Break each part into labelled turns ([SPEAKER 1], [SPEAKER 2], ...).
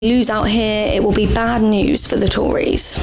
[SPEAKER 1] lose out here, it will be bad news for the Tories.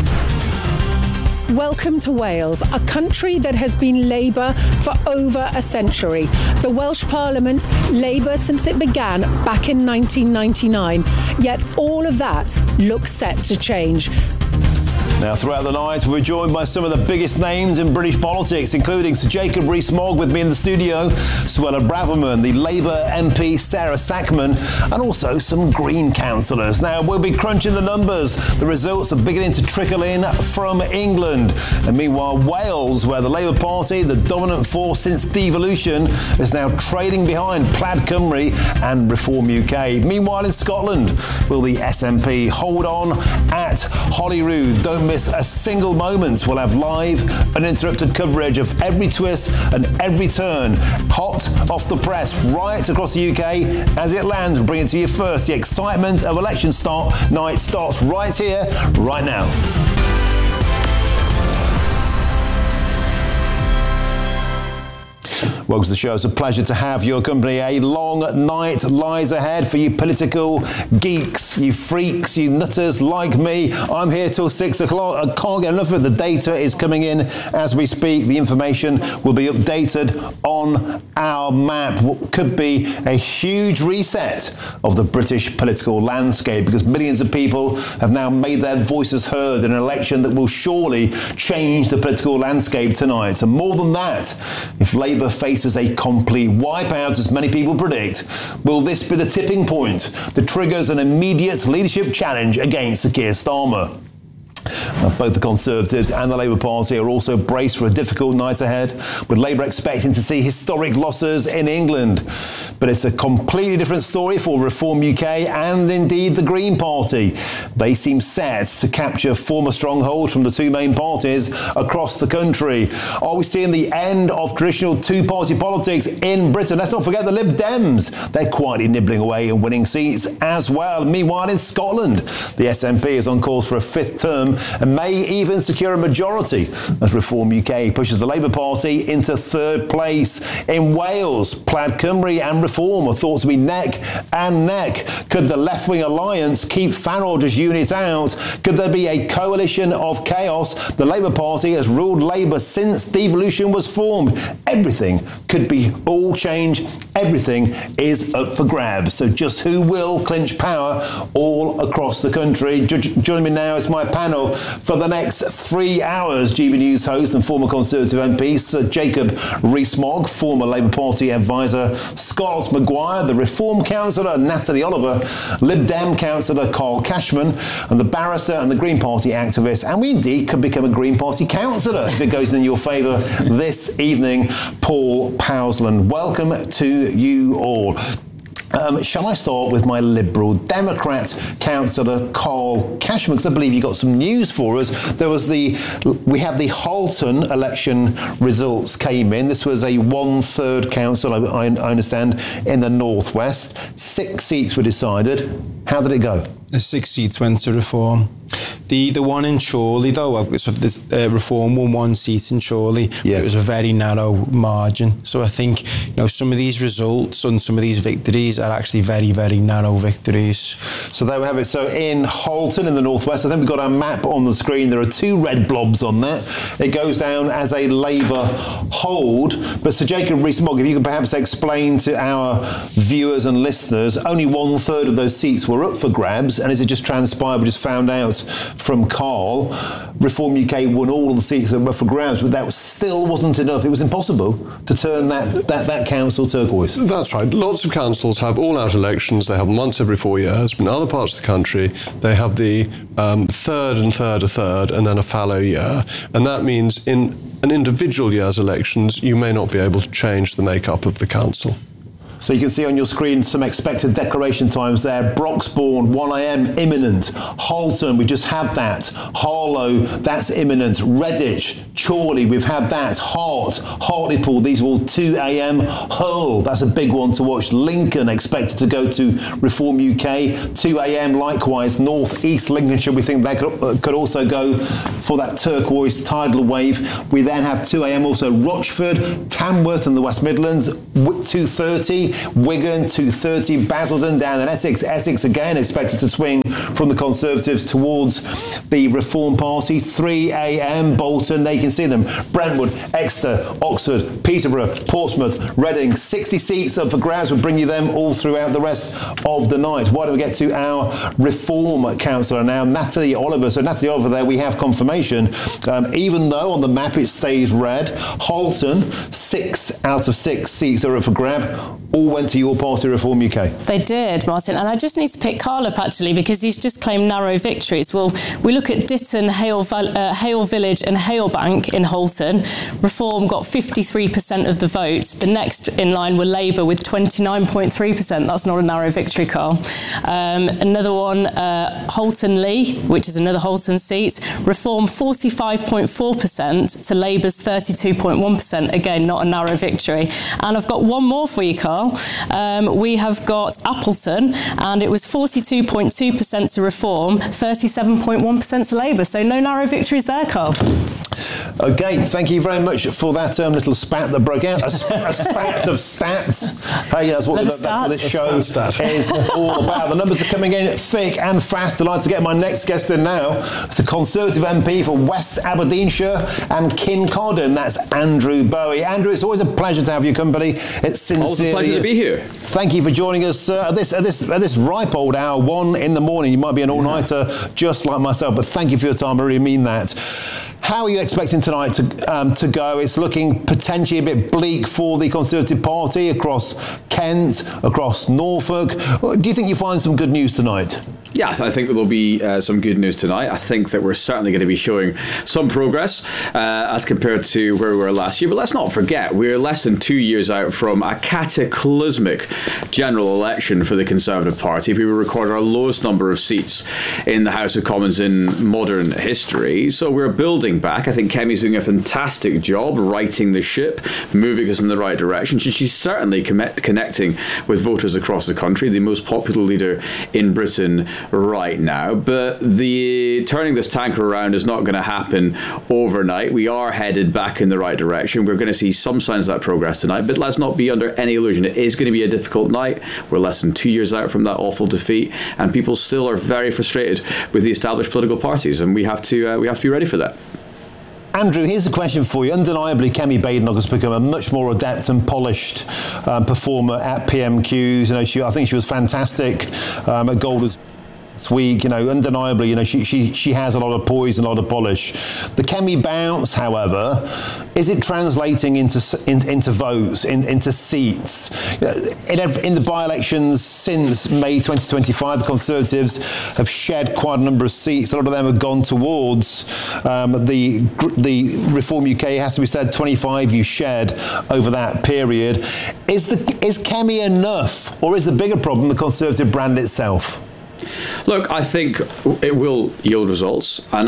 [SPEAKER 2] Welcome to Wales, a country that has been Labour for over a century. The Welsh Parliament, Labour since it began back in 1999. Yet all of that looks set to change.
[SPEAKER 3] Now, throughout the night, we're joined by some of the biggest names in British politics, including Sir Jacob Rees-Mogg with me in the studio, Suella Braverman, the Labour MP Sarah Sackman, and also some Green councillors. Now, we'll be crunching the numbers. The results are beginning to trickle in from England. And meanwhile, Wales, where the Labour Party, the dominant force since devolution, is now trailing behind Plaid Cymru and Reform UK. Meanwhile, in Scotland, will the SNP hold on at Holyrood? Don't miss a single moment. We'll have live, uninterrupted coverage of every twist and every turn, hot off the press, right across the UK as it lands. We'll bring it to you first. The excitement of election night starts right here, right now. Welcome to the show. It's a pleasure to have your company. A long night lies ahead for you political geeks, you freaks, you nutters like me. I'm here till 6 o'clock. I can't get enough of it. The data is coming in as we speak. The information will be updated on our map. What could be a huge reset of the British political landscape, because millions of people have now made their voices heard in an election that will surely change the political landscape tonight. And more than that, if Labour faces a complete wipeout, as many people predict, will this be the tipping point that triggers an immediate leadership challenge against Sir Keir Starmer? Both the Conservatives and the Labour Party are also braced for a difficult night ahead, with Labour expecting to see historic losses in England. But it's a completely different story for Reform UK and indeed the Green Party. They seem set to capture former strongholds from the two main parties across the country. Are we seeing the end of traditional two-party politics in Britain? Let's not forget the Lib Dems. They're quietly nibbling away and winning seats as well. Meanwhile, in Scotland, the SNP is on course for a fifth term and may even secure a majority as Reform UK pushes the Labour Party into third place. In Wales, Plaid Cymru and Reform are thought to be neck and neck. Could the left-wing alliance keep Farrage's unit out? Could there be a coalition of chaos? The Labour Party has ruled Labour since devolution was formed. Everything could be all change. Everything is up for grabs. So just who will clinch power all across the country? Joining me now is my panel for the next 3 hours. GB News host and former Conservative MP Sir Jacob Rees-Mogg, former Labour Party advisor Scott Maguire, the Reform councillor Natalie Oliver, Lib Dem councillor Carl Cashman, and the barrister and the Green Party activist, and we indeed could become a Green Party councillor if it goes in your favour this evening, Paul Powsland. Welcome to you all. Shall I start with my Liberal Democrat councillor Carl Cashman, because I believe you got some news for us. We had the Halton election results came in. This was a 1/3 council, I understand, in the northwest. 6 seats were decided. How did it go?
[SPEAKER 4] 6 seats went to Reform. The one in Chorley, though, Reform won 1 seat in Chorley. Yeah. It was a very narrow margin. So I think, some of these results and some of these victories are actually very, very narrow victories.
[SPEAKER 3] So there we have it. So in Halton in the northwest, I think we've got our map on the screen. There are 2 red blobs on that. It goes down as a Labour hold. But Sir Jacob Rees-Mogg, if you could perhaps explain to our viewers and listeners, only 1/3 of those seats were up for grabs. And as it just transpired, we just found out from Carl, Reform UK won all of the seats that were for grabs, but that still wasn't enough. It was impossible to turn that council turquoise.
[SPEAKER 5] That's right. Lots of councils have all-out elections. They have them once every 4 years. But in other parts of the country, they have the third, and then a fallow year. And that means in an individual year's elections, you may not be able to change the makeup of the council.
[SPEAKER 3] So you can see on your screen some expected declaration times there. Broxbourne, 1 a.m, imminent. Halton, we just had that. Harlow, that's imminent. Redditch, Chorley, we've had that. Hart, Hartlepool, these are all 2 a.m. Hull, that's a big one to watch. Lincoln, expected to go to Reform UK. 2 a.m, likewise. North East Lincolnshire, we think that could also go for that turquoise tidal wave. We then have 2 a.m. also Rochford, Tamworth and the West Midlands, 2:30. Wigan 2:30, Basildon down in Essex. Essex again expected to swing from the Conservatives towards the Reform Party. 3 a.m. Bolton, they can see them. Brentwood, Exeter, Oxford, Peterborough, Portsmouth, Reading. 60 seats up for grabs. We'll bring you them all throughout the rest of the night. Why don't we get to our Reform councillor now, Natalie Oliver. So Natalie Oliver there, we have confirmation. Even though on the map it stays red, Halton, 6 out of 6 seats are up for grab. All went to your party, Reform UK.
[SPEAKER 6] They did, Martin. And I just need to pick Carl up, actually, because he's just claimed narrow victories. Well, we look at Ditton, Hale Village and Halebank in Halton. Reform got 53% of the vote. The next in line were Labour with 29.3%. That's not a narrow victory, Carl. Another one, Halton Lee, which is another Halton seat. Reform 45.4% to Labour's 32.1%. Again, not a narrow victory. And I've got one more for you, Carl. We have got Appleton, and it was 42.2% to Reform, 37.1% to Labour. So no narrow victories there, Carl.
[SPEAKER 3] Okay, thank you very much for that little spat that broke out. A spat of stats. Hey, that's what this show is all about. The numbers are coming in thick and fast. I'd like to get my next guest in now. It's a Conservative MP for West Aberdeenshire and Kincardine. That's Andrew Bowie. Andrew, it's always a pleasure to have your company. It's sincerely
[SPEAKER 7] always a pleasure to be here.
[SPEAKER 3] Thank you for joining us at this ripe old hour, 1 in the morning. You might be an all-nighter just like myself, but thank you for your time. I really mean that. How are you expecting tonight to go? It's looking potentially a bit bleak for the Conservative Party across Kent, across Norfolk. Do you think you find some good news tonight?
[SPEAKER 7] Yeah, I think there'll be some good news tonight. I think that we're certainly going to be showing some progress as compared to where we were last year. But let's not forget, we're less than 2 years out from a cataclysmic general election for the Conservative Party. We will record our lowest number of seats in the House of Commons in modern history. So we're building back. I think Kemi's doing a fantastic job righting the ship, moving us in the right direction. She's certainly connecting with voters across the country, the most popular leader in Britain right now. But the turning this tanker around is not going to happen overnight. We are headed back in the right direction. We're going to see some signs of that progress tonight, but let's not be under any illusion. It is going to be a difficult night. We're less than 2 years out from that awful defeat, and people still are very frustrated with the established political parties, and we have to be ready for that.
[SPEAKER 3] Andrew, here's a question for you. Undeniably, Kemi Badenoch has become a much more adept and polished performer at PMQs. I think she was fantastic at Golders week. Undeniably, she has a lot of poise and a lot of polish. The Kemi bounce, however, is it translating into votes, into seats? In the by-elections since May 2025, the Conservatives have shed quite a number of seats. A lot of them have gone towards the Reform UK. It has to be said, 25 you shed over that period. Is Kemi enough, or is the bigger problem the Conservative brand itself?
[SPEAKER 7] Look, I think it will yield results, and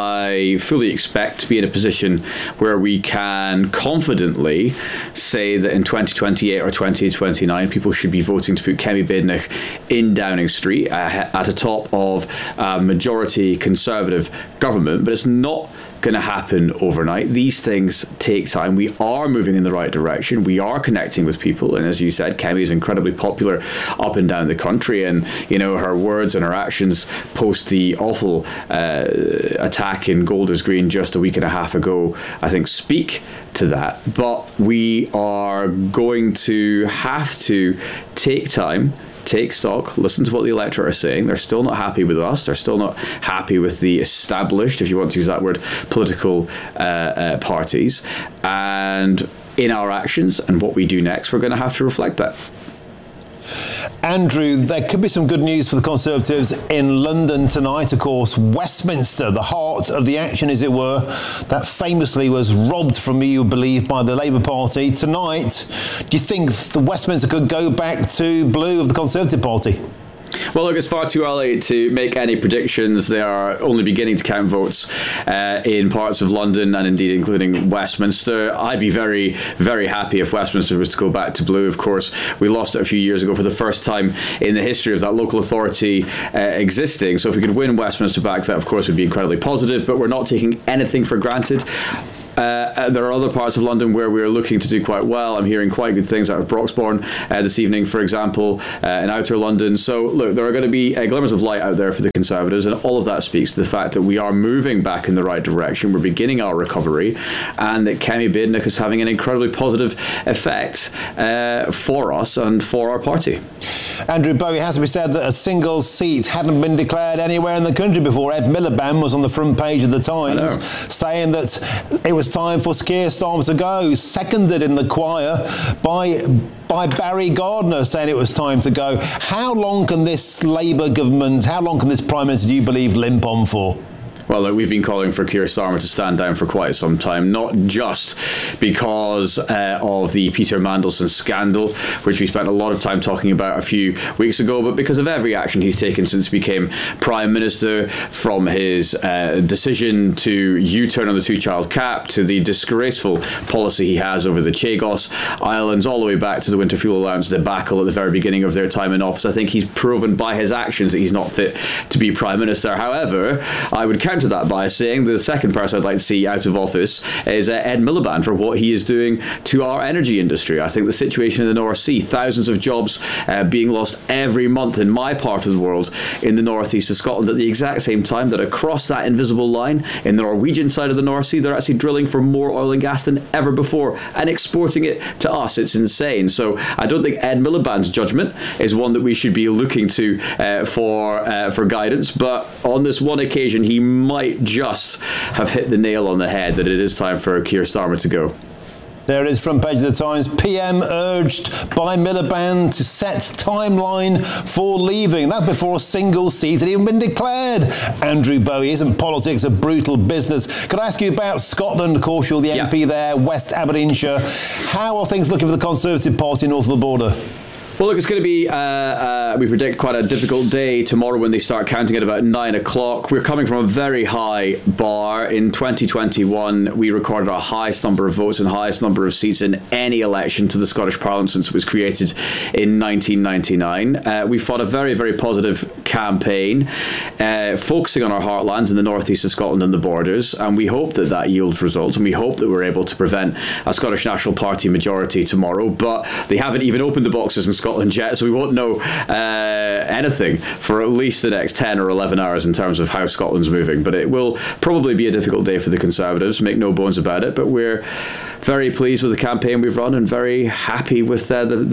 [SPEAKER 7] I fully expect to be in a position where we can confidently say that in 2028 or 2029, people should be voting to put Kemi Badenoch in Downing Street at the top of a majority Conservative government. But it's not going to happen overnight. These things take time. We are moving in the right direction. We are connecting with people, and as you said, Kemi is incredibly popular up and down the country, and her words and her actions post the awful attack in Golders Green just a week and a half ago, I think, speak to that. But we are going to have to take time, take stock, listen to what the electorate are saying. They're still not happy with us. They're still not happy with the established, if you want to use that word, political parties. And in our actions and what we do next, we're going to have to reflect that.
[SPEAKER 3] Andrew, there could be some good news for the Conservatives in London tonight. Of course, Westminster, the heart of the action, as it were, that famously was robbed from you believe, by the Labour Party. Tonight, do you think the Westminster could go back to blue of the Conservative Party?
[SPEAKER 7] Well, look, it's far too early to make any predictions. They are only beginning to count votes in parts of London, and indeed including Westminster. I'd be very, very happy if Westminster was to go back to blue. Of course, we lost it a few years ago for the first time in the history of that local authority existing. So if we could win Westminster back, that of course would be incredibly positive, but we're not taking anything for granted. there are other parts of London where we're looking to do quite well. I'm hearing quite good things out of Broxbourne this evening, for example, in outer London. So look, there are going to be glimmers of light out there for the Conservatives, and all of that speaks to the fact that we are moving back in the right direction. We're beginning our recovery, and that Kemi Badenoch is having an incredibly positive effect for us and for our party.
[SPEAKER 3] Andrew Bowie, has to be said that a single seat hadn't been declared anywhere in the country before. Ed Miliband was on the front page of the Times saying that it was time for Keir Starmer to go, seconded in the choir by Barry Gardiner, saying it was time to go. How long can this Labour government, how long can this Prime Minister, do you believe, limp on for?
[SPEAKER 7] Well, look, we've been calling for Keir Starmer to stand down for quite some time, not just because of the Peter Mandelson scandal, which we spent a lot of time talking about a few weeks ago, but because of every action he's taken since he became Prime Minister, from his decision to U-turn on the two-child cap, to the disgraceful policy he has over the Chagos Islands, all the way back to the winter fuel allowance debacle at the very beginning of their time in office. I think he's proven by his actions that he's not fit to be Prime Minister. However, I would counter that by saying the second person I'd like to see out of office is Ed Miliband, for what he is doing to our energy industry. I think the situation in the North Sea, thousands of jobs being lost every month in my part of the world, in the northeast of Scotland, at the exact same time that across that invisible line in the Norwegian side of the North Sea, they're actually drilling for more oil and gas than ever before and exporting it to us. It's insane. So I don't think Ed Miliband's judgment is one that we should be looking to for guidance, but on this one occasion he might just have hit the nail on the head that it is time for Keir Starmer to go.
[SPEAKER 3] There it is, front page of the Times. PM urged by Miliband to set timeline for leaving. That's before a single seat had even been declared. Andrew Bowie, isn't politics a brutal business? Could I ask you about Scotland? Of course, you're the MP there, West Aberdeenshire. How are things looking for the Conservative Party north of the border?
[SPEAKER 7] Well, look, it's going to be, we predict, quite a difficult day tomorrow when they start counting at about 9 o'clock. We're coming from a very high bar. In 2021, we recorded our highest number of votes and highest number of seats in any election to the Scottish Parliament since it was created in 1999. We fought a very, very positive campaign, focusing on our heartlands in the northeast of Scotland and the borders, and we hope that that yields results, and we hope that we're able to prevent a Scottish National Party majority tomorrow. But they haven't even opened the boxes in Scotland yet, so we won't know anything for at least the next 10 or 11 hours in terms of how Scotland's moving. But it will probably be a difficult day for the Conservatives, make no bones about it. But we're very pleased with the campaign we've run and very happy with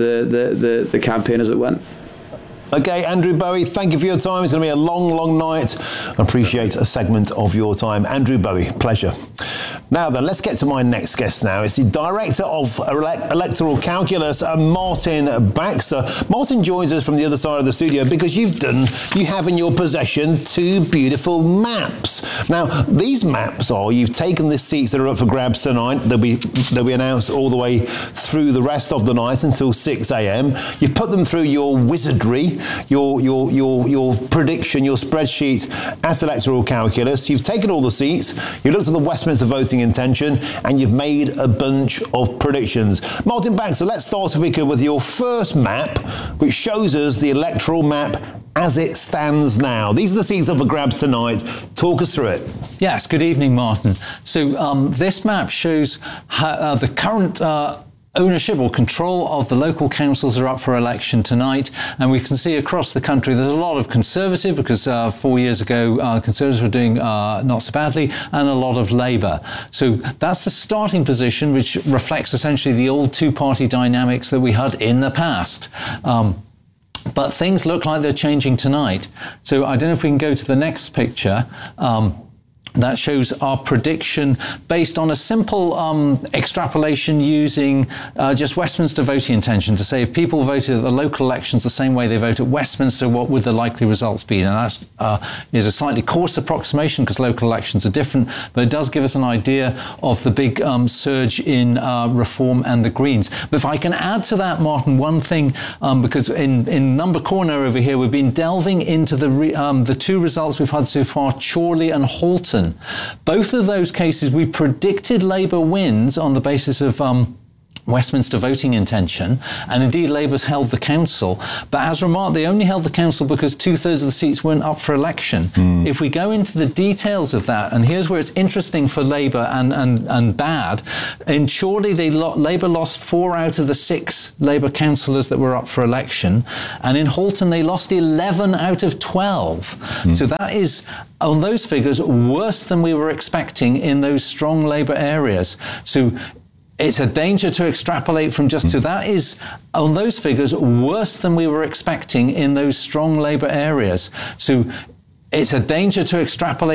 [SPEAKER 7] the campaign as it went.
[SPEAKER 3] Okay, Andrew Bowie, thank you for your time. It's going to be a long, long night. I appreciate a segment of your time. Andrew Bowie, pleasure. Now then, let's get to my next guest now. It's the Director of Electoral Calculus, Martin Baxter. Martin joins us from the other side of the studio because you have in your possession two beautiful maps. Now, these maps you've taken the seats that are up for grabs tonight. They'll be announced all the way through the rest of the night until 6 a.m. You've put them through your wizardry, your prediction, your spreadsheet at Electoral Calculus. You've taken all the seats, you looked at the Westminster voting intention, and you've made a bunch of predictions. Martin Baxter, let's start, if we could, with your first map, which shows us the electoral map as it stands now. These are the seats up for grabs tonight. Talk us through it.
[SPEAKER 8] Yes, good evening, Martin. So this map shows how, the current ownership or control of the local councils are up for election tonight, and we can see across the country there's a lot of Conservative, because 4 years ago Conservatives were doing not so badly, and a lot of Labour. So that's the starting position, which reflects essentially the old two-party dynamics that we had in the past. But things look like they're changing tonight. So I don't know if we can go to the next picture. That shows our prediction based on a simple extrapolation using just Westminster voting intention to say if people voted at the local elections the same way they vote at Westminster, what would the likely results be? And that is a slightly coarse approximation because local elections are different, but it does give us an idea of the big surge in Reform and the Greens. But if I can add to that, Martin, one thing, because in number corner over here, we've been delving into the two results we've had so far, Chorley and Halton. Both of those cases, we predicted Labour wins on the basis of Westminster voting intention, and indeed Labour's held the council. But as remarked, they only held the council because 2/3 of the seats weren't up for election. If we go into the details of that, and here's where it's interesting for Labour and bad, in Chorley, Labour lost 4 out of the 6 Labour councillors that were up for election, and in Halton they lost 11 out of 12. So that is, on those figures, worse than we were expecting in those strong Labour areas. So it's a danger to extrapolate from just to that is, on those figures, worse than we were expecting in those strong Labour areas. So it's a danger to extrapolate